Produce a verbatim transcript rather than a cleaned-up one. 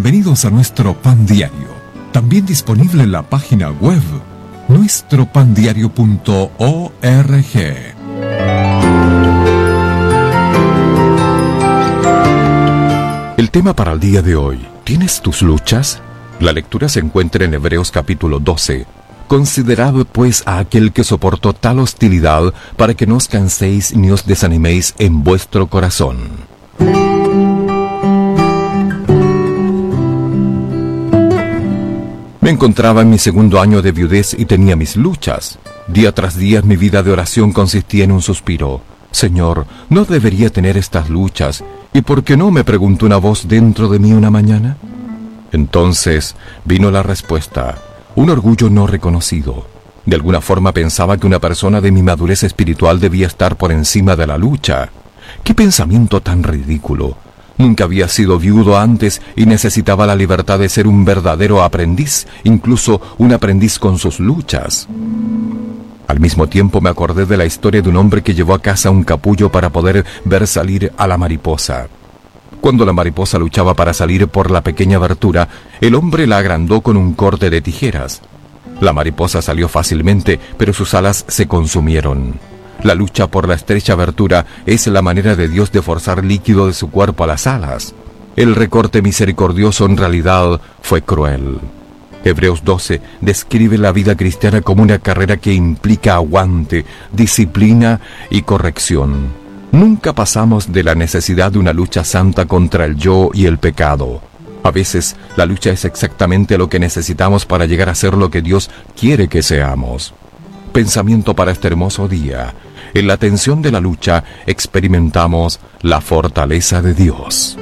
Bienvenidos a nuestro Pan Diario, también disponible en la página web nuestro pan diario punto org. El tema para el día de hoy: ¿tienes tus luchas? La lectura se encuentra en Hebreos capítulo doce. Considerad pues a aquel que soportó tal hostilidad, para que no os canséis ni os desaniméis en vuestro corazón. Me encontraba en mi segundo año de viudez y tenía mis luchas. Día tras día mi vida de oración consistía en un suspiro: Señor, ¿no debería tener estas luchas? ¿Y por qué no?, me preguntó una voz dentro de mí una mañana. Entonces vino la respuesta: un orgullo no reconocido. De alguna forma pensaba que una persona de mi madurez espiritual debía estar por encima de la lucha. ¡Qué pensamiento tan ridículo! Nunca había sido viudo antes y necesitaba la libertad de ser un verdadero aprendiz, incluso un aprendiz con sus luchas. Al mismo tiempo me acordé de la historia de un hombre que llevó a casa un capullo para poder ver salir a la mariposa. Cuando la mariposa luchaba para salir por la pequeña abertura, el hombre la agrandó con un corte de tijeras. La mariposa salió fácilmente, pero sus alas se consumieron. La lucha por la estrecha abertura es la manera de Dios de forzar líquido de su cuerpo a las alas. El recorte misericordioso en realidad fue cruel. Hebreos doce describe la vida cristiana como una carrera que implica aguante, disciplina y corrección. Nunca pasamos de la necesidad de una lucha santa contra el yo y el pecado. A veces la lucha es exactamente lo que necesitamos para llegar a ser lo que Dios quiere que seamos. Pensamiento para este hermoso día: en la tensión de la lucha experimentamos la fortaleza de Dios.